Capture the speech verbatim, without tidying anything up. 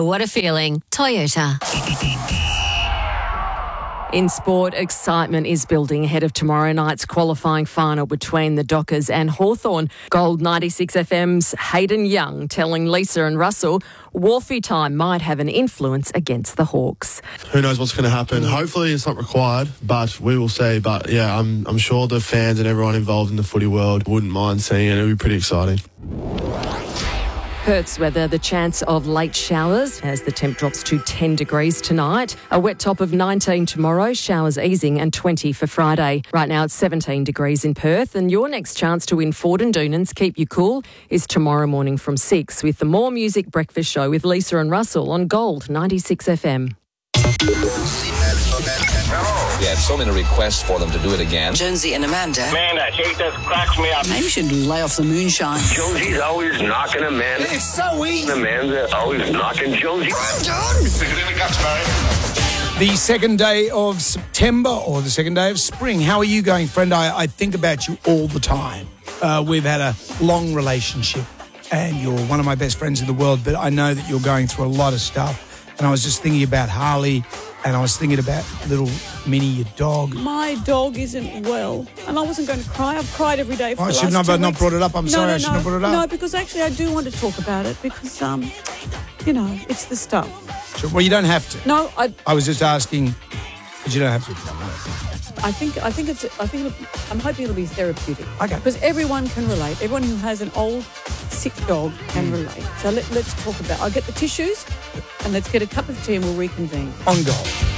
What a feeling. Toyota. In sport, excitement is building ahead of tomorrow night's qualifying final between the Dockers and Hawthorn. Gold ninety-six F M's Hayden Young telling Lisa and Russell Wharfie time might have an influence against the Hawks. Who knows what's going to happen? Hopefully it's not required, but we will see. But yeah, I'm, I'm sure the fans and everyone involved in the footy world wouldn't mind seeing it. It would be pretty exciting. Perth's weather, the chance of late showers as the temp drops to ten degrees tonight. A wet top of nineteen tomorrow, showers easing, and twenty for Friday. Right now it's seventeen degrees in Perth, and your next chance to win Ford and Doonan's Keep You Cool is tomorrow morning from six with the More Music Breakfast Show with Lisa and Russell on Gold ninety-six F M. We had so many requests for them to do it again. Jonesy and Amanda. Amanda, she just cracks me up. Maybe we should lay off the moonshine. Jonesy's always knocking Amanda. It's so easy. Amanda always knocking Jonesy. I'm done. The second day of September or the second day of spring. How are you going, friend? I, I think about you all the time. Uh, we've had a long relationship and you're one of my best friends in the world, but I know that you're going through a lot of stuff. And I was just thinking about Harley and I was thinking about little Minnie, your dog. My dog isn't well, and I wasn't going to cry. I've cried every day for Oh, I the should last not, two not weeks. brought it up. I'm No, sorry, no, I should no. not brought it up. No, because actually I do want to talk about it because, um, you know, it's the stuff. Sure. Well, you don't have to. No, I, I was just asking, but you don't have to. I think, I think it's, I think, it'll, I'm hoping it'll be therapeutic. Okay. Because everyone can relate. Everyone who has an old, sick dog can Mm. relate. So let, let's talk about. I'll get the tissues, and let's get a cup of tea, and we'll reconvene. On Gold.